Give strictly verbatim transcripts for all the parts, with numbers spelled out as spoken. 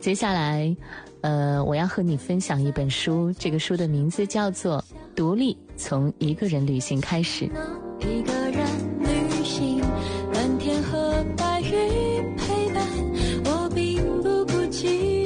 接下来呃，我要和你分享一本书，这个书的名字叫做《独立从一个人旅行开始》。 一个人旅行，蓝天和白云陪伴，我并不孤寂。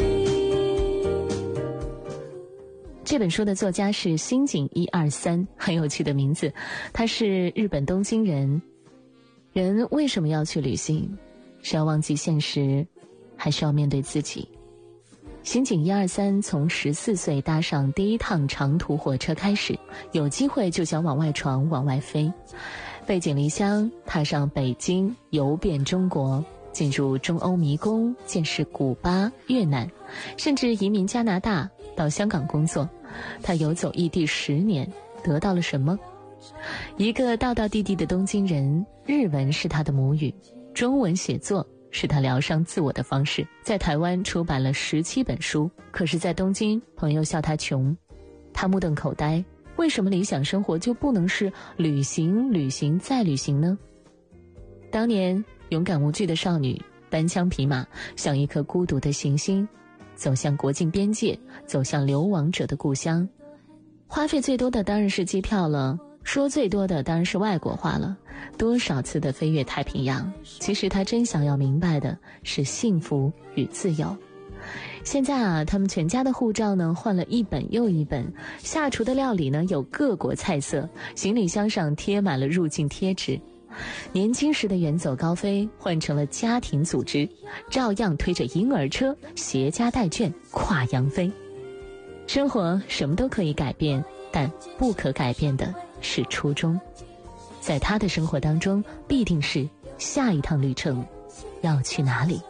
这本书的作家是新井一二三，很有趣的名字。他是日本东京人。人为什么要去旅行？是要忘记现实，还是要面对自己？新井一二三从十四岁搭上第一趟长途火车开始，有机会就想往外闯，往外飞。背井离乡，踏上北京，游遍中国，进入中欧迷宫，见识古巴、越南，甚至移民加拿大，到香港工作。他游走异地十年，得到了什么？一个道道地地的东京人，日文是他的母语，中文写作是他疗伤自我的方式。在台湾出版了十七本书，可是在东京，朋友笑他穷。他目瞪口呆，为什么理想生活就不能是旅行、旅行再旅行呢？当年勇敢无惧的少女，单枪匹马，像一颗孤独的行星，走向国境边界，走向流亡者的故乡。花费最多的当然是机票了，说最多的当然是外国话了，多少次的飞越太平洋。其实他真想要明白的是幸福与自由。现在啊，他们全家的护照呢换了一本又一本，下厨的料理呢有各国菜色，行李箱上贴满了入境贴纸。年轻时的远走高飞换成了家庭组织，照样推着婴儿车，携家带眷跨洋飞。生活什么都可以改变，但不可改变的是初衷。在他的生活当中，必定是下一趟旅程要去哪里。